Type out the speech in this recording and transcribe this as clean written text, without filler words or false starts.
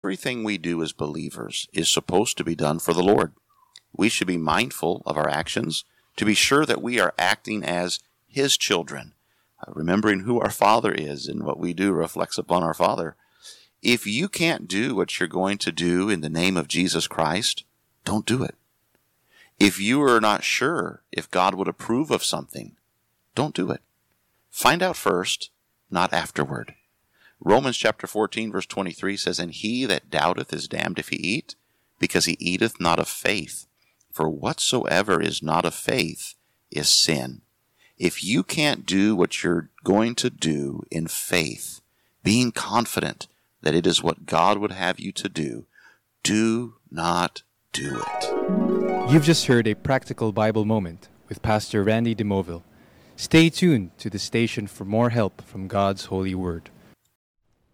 everything we do as believers is supposed to be done for the Lord. We should be mindful of our actions to be sure that we are acting as His children, remembering who our Father is and what we do reflects upon our Father. If you can't do what you're going to do in the name of Jesus Christ, don't do it. If you are not sure if God would approve of something, don't do it. Find out first, not afterward. Romans chapter 14, verse 23 says, "And he that doubteth is damned if he eat, because he eateth not of faith. For whatsoever is not of faith is sin." If you can't do what you're going to do in faith, being confident that it is what God would have you to do not do it. You've just heard a practical Bible moment with Pastor Randy DeMoville. Stay tuned to the station for more help from God's holy word.